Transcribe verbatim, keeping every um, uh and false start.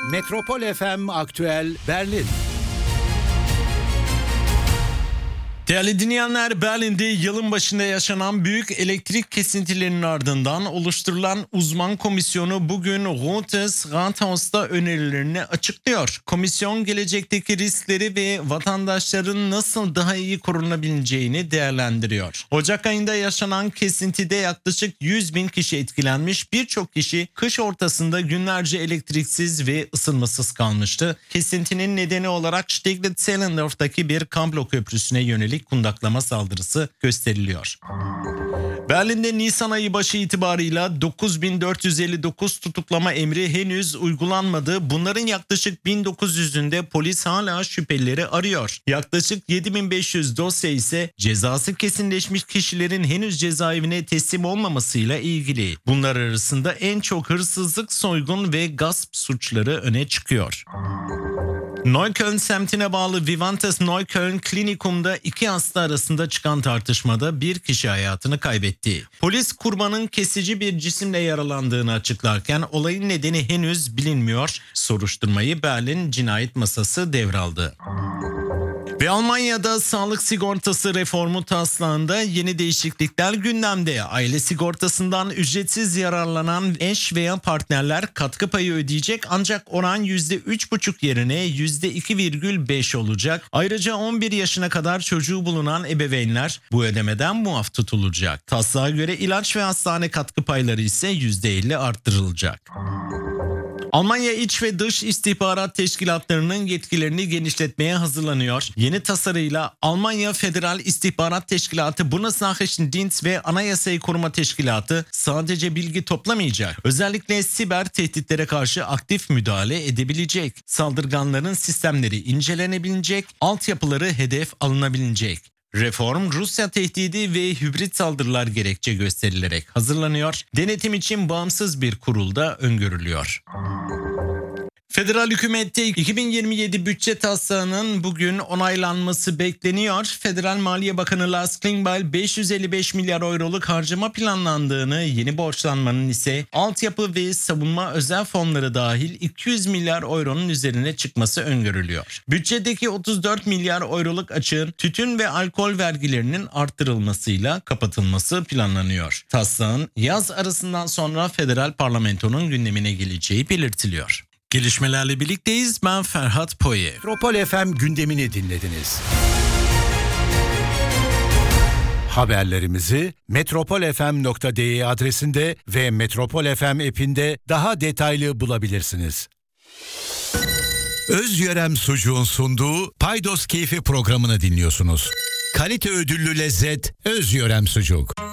Metropol F M Aktüel Berlin. Değerli dinleyenler, Berlin'de yılın başında yaşanan büyük elektrik kesintilerinin ardından oluşturulan uzman komisyonu bugün Rotes Rathaus'ta önerilerini açıklıyor. Komisyon gelecekteki riskleri ve vatandaşların nasıl daha iyi korunabileceğini değerlendiriyor. Ocak ayında yaşanan kesintide yaklaşık yüz bin kişi etkilenmiş, birçok kişi kış ortasında günlerce elektriksiz ve ısınmasız kalmıştı. Kesintinin nedeni olarak Steglitz-Zehlendorf'taki bir kablo köprüsüne yönelik kundaklama saldırısı gösteriliyor. Berlin'de Nisan ayı başı itibarıyla dokuz bin dört yüz elli dokuz tutuklama emri henüz uygulanmadı. Bunların yaklaşık bin dokuz yüzünde polis hala şüphelileri arıyor. Yaklaşık yedi bin beş yüz dosya ise cezası kesinleşmiş kişilerin henüz cezaevine teslim olmamasıyla ilgili. Bunlar arasında en çok hırsızlık, soygun ve gasp suçları öne çıkıyor. Neukölln semtine bağlı Vivantes Neukölln Klinikum'da iki hasta arasında çıkan tartışmada bir kişi hayatını kaybetti. Polis kurbanın kesici bir cisimle yaralandığını açıklarken olayın nedeni henüz bilinmiyor. Soruşturmayı Berlin Cinayet Masası devraldı. Ve Almanya'da sağlık sigortası reformu taslağında yeni değişiklikler gündemde. Aile sigortasından ücretsiz yararlanan eş veya partnerler katkı payı ödeyecek, ancak oran yüzde üç buçuk yerine yüzde iki virgül beş olacak. Ayrıca on bir yaşına kadar çocuğu bulunan ebeveynler bu ödemeden muaf tutulacak. Taslağa göre ilaç ve hastane katkı payları ise yüzde elli arttırılacak. Almanya İç ve Dış İstihbarat Teşkilatlarının yetkilerini genişletmeye hazırlanıyor. Yeni tasarıyla Almanya Federal İstihbarat Teşkilatı, Bundesnachrichtendienst ve Anayasayı Koruma Teşkilatı sadece bilgi toplamayacak, özellikle siber tehditlere karşı aktif müdahale edebilecek. Saldırganların sistemleri incelenebilecek, altyapıları hedef alınabilecek. Reform Rusya tehdidi ve hibrit saldırılar gerekçe gösterilerek hazırlanıyor. Denetim için bağımsız bir kurul da öngörülüyor. Federal hükümette iki bin yirmi yedi bütçe taslağının bugün onaylanması bekleniyor. Federal Maliye Bakanı Lars Klingbeil beş yüz elli beş milyar euroluk harcama planlandığını, yeni borçlanmanın ise altyapı ve savunma özel fonları dahil iki yüz milyar euronun üzerine çıkması öngörülüyor. Bütçedeki otuz dört milyar euroluk açığın tütün ve alkol vergilerinin arttırılmasıyla kapatılması planlanıyor. Taslağın yaz arasından sonra federal parlamentonun gündemine geleceği belirtiliyor. Gelişmelerle birlikteyiz. Ben Ferhat Poye. Metropol F M gündemini dinlediniz. Haberlerimizi metropol f m nokta d e adresinde ve Metropol F M app'inde daha detaylı bulabilirsiniz. Özyörem Sucuğun sunduğu Paydos Keyfi programını dinliyorsunuz. Kalite ödüllü lezzet Özyörem Sucuk.